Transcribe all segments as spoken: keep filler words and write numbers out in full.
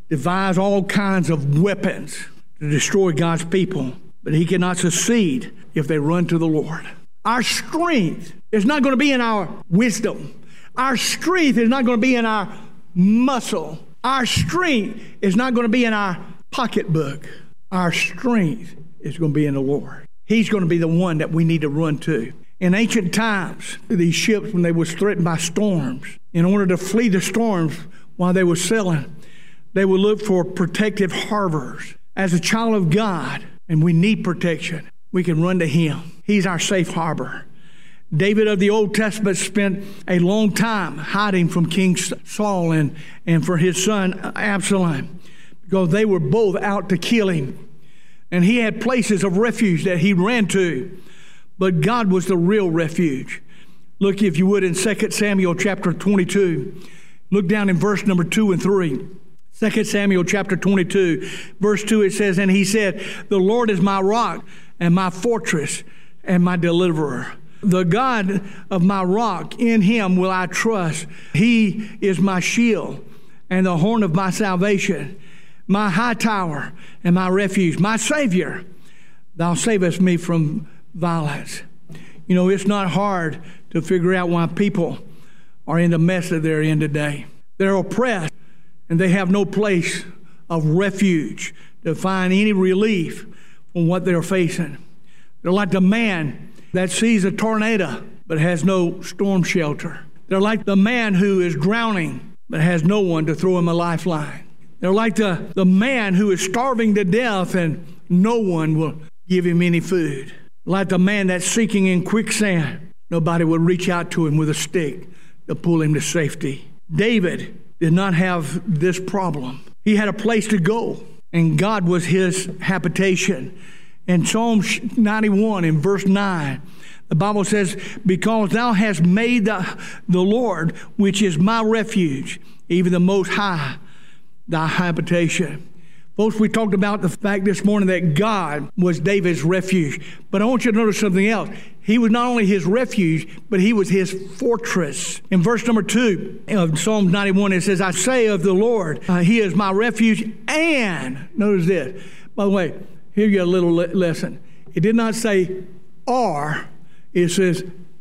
devise all kinds of weapons to destroy God's people, but he cannot succeed if they run to the Lord. Our strength is not going to be in our wisdom. Our strength is not going to be in our muscle. Our strength is not going to be in our pocketbook. Our strength is going to be in the Lord. He's going to be the one that we need to run to. In ancient times, these ships, when they were threatened by storms, in order to flee the storms while they were sailing, they would look for protective harbors. As a child of God, and we need protection, we can run to him. He's our safe harbor. David of the Old Testament spent a long time hiding from King Saul and, and for his son Absalom, because they were both out to kill him. And he had places of refuge that he ran to, but God was the real refuge. Look, if you would, in Second Samuel chapter twenty-two. Look down in verse number two and three. Second Samuel chapter twenty-two, verse two, it says, "And he said, the Lord is my rock and my fortress and my deliverer. The God of my rock, in him will I trust. He is my shield and the horn of my salvation, my high tower and my refuge, my Savior. Thou savest me from violence." You know, it's not hard to figure out why people are in the mess that they're in today. They're oppressed, and they have no place of refuge to find any relief from what they're facing. They're like the man that sees a tornado but has no storm shelter. They're like the man who is drowning but has no one to throw him a lifeline. They're like the, the man who is starving to death and no one will give him any food. Like the man that's sinking in quicksand. Nobody will reach out to him with a stick to pull him to safety. David did not have this problem. He had a place to go, and God was his habitation. In Psalm ninety-one, in verse nine, the Bible says, "Because thou hast made the, the Lord, which is my refuge, even the Most High, thy habitation." Folks, we talked about the fact this morning that God was David's refuge. But I want you to notice something else. He was not only his refuge, but he was his fortress. In verse number two of Psalm ninety-one, it says, "I say of the Lord, uh, he is my refuge and," notice this. By the way, here you got a little le- lesson. It did not say or, it says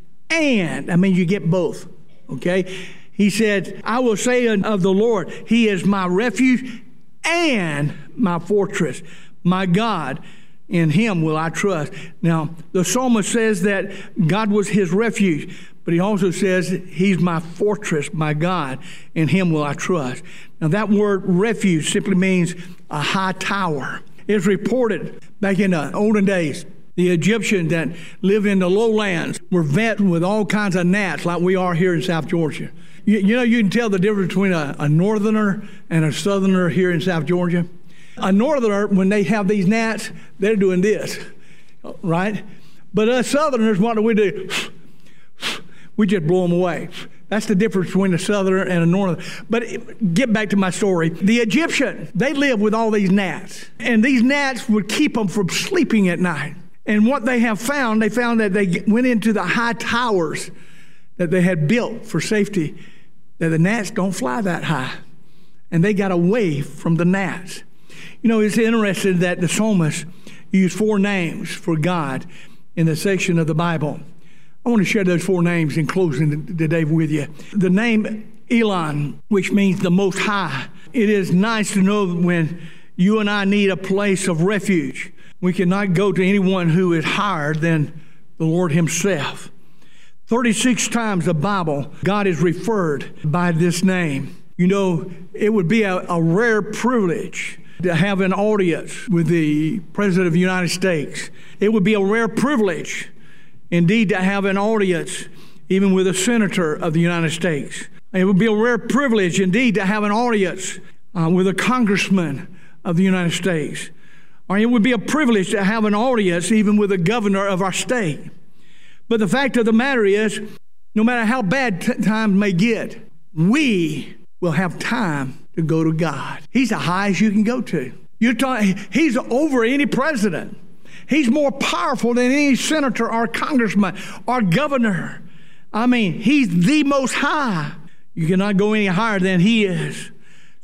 and. I mean, you get both, okay? He said, "I will say of the Lord, he is my refuge and my fortress, my God, in him will I trust." Now, the psalmist says that God was his refuge, but he also says he's my fortress, my God, in him will I trust. Now, that word refuge simply means a high tower. It's reported back in the olden days, the Egyptians that lived in the lowlands were vet with all kinds of gnats like we are here in South Georgia. You, you know, you can tell the difference between a, a northerner and a southerner here in South Georgia. A northerner, when they have these gnats, they're doing this, right? But us southerners, what do we do? We just blow them away. That's the difference between a southerner and a northerner. But get back to my story. The Egyptians, they lived with all these gnats. And these gnats would keep them from sleeping at night. And what they have found, they found that they went into the high towers that they had built for safety, that the gnats don't fly that high. And they got away from the gnats. You know, it's interesting that the psalmist used four names for God in the section of the Bible. I want to share those four names in closing today with you. The name Elon, which means the Most High. It is nice to know when you and I need a place of refuge. We cannot go to anyone who is higher than the Lord himself. thirty-six times the Bible, God is referred by this name. You know, it would be a, a rare privilege to have an audience with the President of the United States. It would be a rare privilege, indeed, to have an audience even with a senator of the United States. It would be a rare privilege, indeed, to have an audience uh, with a congressman of the United States. Or it would be a privilege to have an audience even with the governor of our state. But the fact of the matter is, no matter how bad t- times may get, we will have time to go to God. He's the highest you can go to. You're talking, he's over any president. He's more powerful than any senator or congressman or governor. I mean, he's the Most High. You cannot go any higher than he is.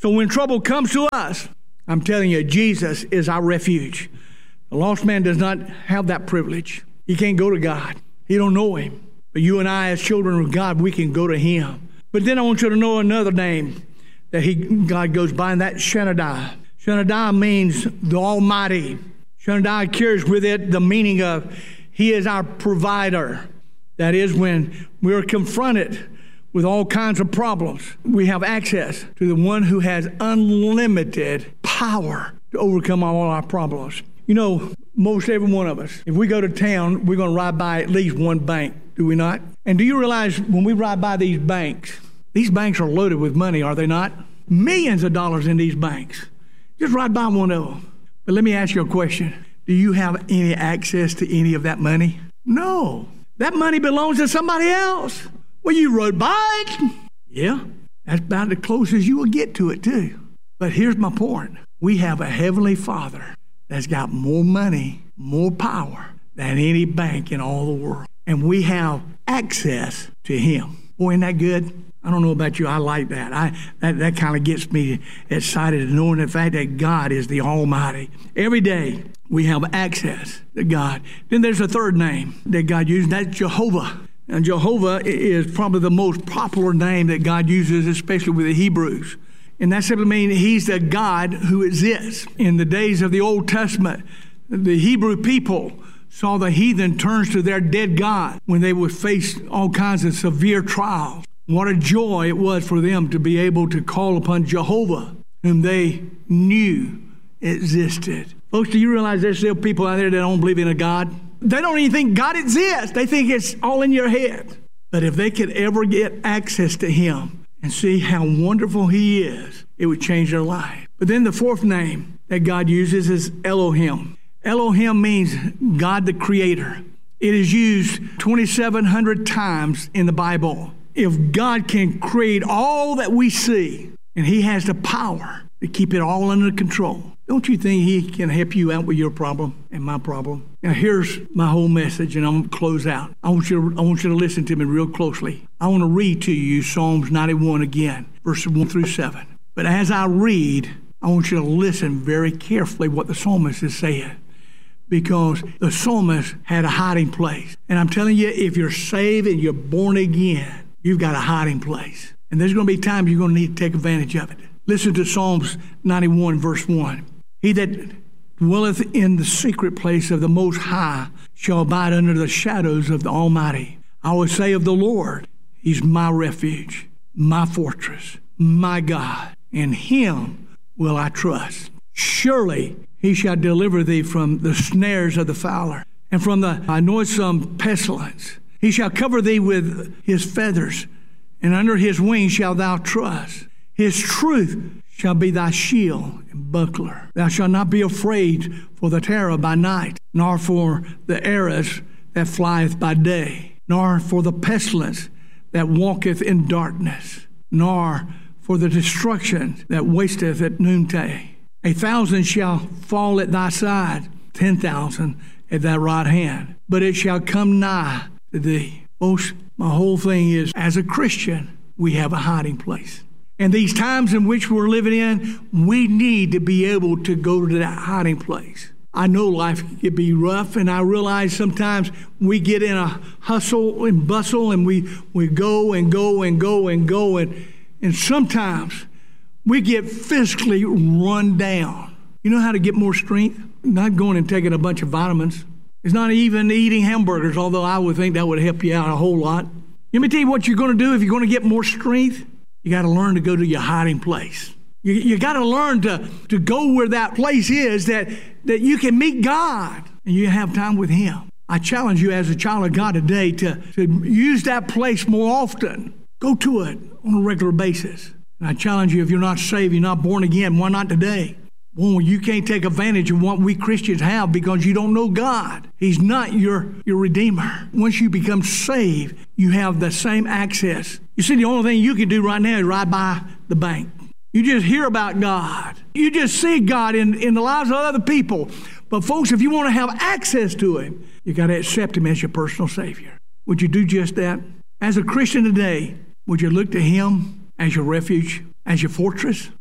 So when trouble comes to us, I'm telling you, Jesus is our refuge. The lost man does not have that privilege. He can't go to God. He don't know him. But you and I, as children of God, we can go to him. But then I want you to know another name that he, God goes by, and that's Shaddai. Shaddai means the Almighty. Shaddai carries with it the meaning of he is our provider. That is, when we're confronted with all kinds of problems, we have access to the one who has unlimited power to overcome all our problems. You know, most every one of us, if we go to town, we're going to ride by at least one bank, do we not? And do you realize when we ride by these banks, these banks are loaded with money, are they not? Millions of dollars in these banks. Just ride by one of them. But let me ask you a question. Do you have any access to any of that money? No. That money belongs to somebody else. Well, you rode by it. Yeah, that's about the closest you will get to it, too. But here's my point. We have a heavenly Father that's got more money, more power than any bank in all the world. And we have access to him. Boy, isn't that good? I don't know about you. I like that. I That, that kind of gets me excited, knowing the fact that God is the Almighty. Every day we have access to God. Then there's a third name that God used. That's Jehovah. And Jehovah is probably the most popular name that God uses, especially with the Hebrews. And that simply means he's the God who exists. In the days of the Old Testament, the Hebrew people saw the heathen turn to their dead God when they would face all kinds of severe trials. What a joy it was for them to be able to call upon Jehovah, whom they knew existed. Folks, do you realize there's still people out there that don't believe in a God? They don't even think God exists. They think it's all in your head. But if they could ever get access to him and see how wonderful he is, it would change their life. But then the fourth name that God uses is Elohim. Elohim means God the Creator. It is used twenty-seven hundred times in the Bible. If God can create all that we see, and he has the power to keep it all under control, don't you think he can help you out with your problem and my problem? Now, here's my whole message, and I'm going to close out. I want you to, I want you to listen to me real closely. I want to read to you Psalms ninety-one again, verses one through seven. But as I read, I want you to listen very carefully what the psalmist is saying, because the psalmist had a hiding place. And I'm telling you, if you're saved and you're born again, you've got a hiding place. And there's going to be times you're going to need to take advantage of it. Listen to Psalms ninety-one, verse one. He that dwelleth in the secret place of the Most High shall abide under the shadows of the Almighty. I will say of the Lord, he's my refuge, my fortress, my God. In him will I trust. Surely he shall deliver thee from the snares of the fowler and from the noisome pestilence. He shall cover thee with his feathers, and under his wings shalt thou trust. His truth shall be thy shield and buckler. Thou shalt not be afraid for the terror by night, nor for the arrows that flieth by day, nor for the pestilence that walketh in darkness, nor for the destruction that wasteth at noonday. A thousand shall fall at thy side, ten thousand at thy right hand, but it shall come nigh to thee. Folks, my whole thing is, as a Christian, we have a hiding place. And these times in which we're living in, we need to be able to go to that hiding place. I know life can be rough, and I realize sometimes we get in a hustle and bustle, and we, we go and go and go and go, and, and sometimes we get physically run down. You know how to get more strength? Not going and taking a bunch of vitamins. It's not even eating hamburgers, although I would think that would help you out a whole lot. Let me tell you what you're going to do if you're going to get more strength. You got to learn to go to your hiding place. You, you got to learn to, to go where that place is that, that you can meet God and you have time with him. I challenge you as a child of God today to, to use that place more often. Go to it on a regular basis. And I challenge you, if you're not saved, you're not born again, why not today? Well, you can't take advantage of what we Christians have because you don't know God. He's not your, your Redeemer. Once you become saved, you have the same access. You see, the only thing you can do right now is ride by the bank. You just hear about God. You just see God in, in the lives of other people. But folks, if you want to have access to him, you got to accept him as your personal Savior. Would you do just that? As a Christian today, would you look to him as your refuge, as your fortress?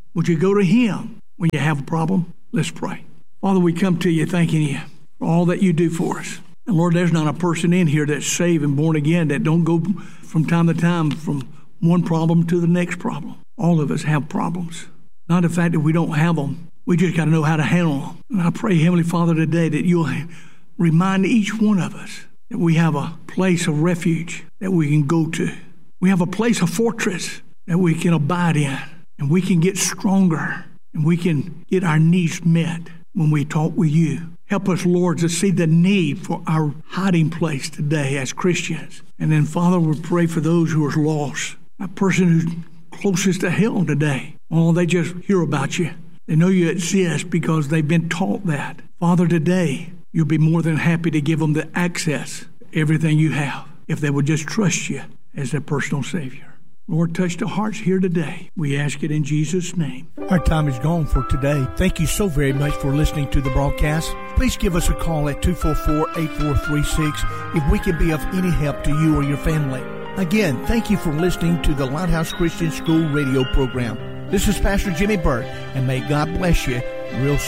Would you go to him when you have a problem? Let's pray. Father, we come to you thanking you for all that you do for us. And Lord, there's not a person in here that's saved and born again that don't go from time to time from one problem to the next problem. All of us have problems. Not the fact that we don't have them. We just got to know how to handle them. And I pray, Heavenly Father, today that you'll remind each one of us that we have a place of refuge that we can go to. We have a place, a fortress that we can abide in. And we can get stronger. And we can get our needs met when we talk with you. Help us, Lord, to see the need for our hiding place today as Christians. And then, Father, we pray for those who are lost. A person who's closest to hell today. Oh, they just hear about you. They know you exist because they've been taught that. Father, today, you'll be more than happy to give them the access to everything you have if they would just trust you as their personal Savior. Lord, touch the hearts here today. We ask it in Jesus' name. Our time is gone for today. Thank you so very much for listening to the broadcast. Please give us a call at two four four, eight four three six if we can be of any help to you or your family. Again, thank you for listening to the Lighthouse Christian School radio program. This is Pastor Jimmy Burt, and may God bless you real soon.